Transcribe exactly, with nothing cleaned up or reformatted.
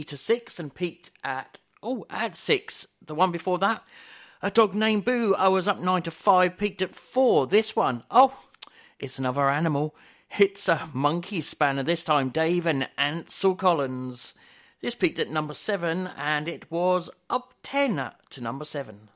to six and peaked at, oh, at six. The one before that, A Dog Named Boo, I was up nine to five, peaked at four. This one, oh, it's another animal. It's a monkey spanner, this time Dave and Ansel Collins. This peaked at number seven, and it was up ten to number seven.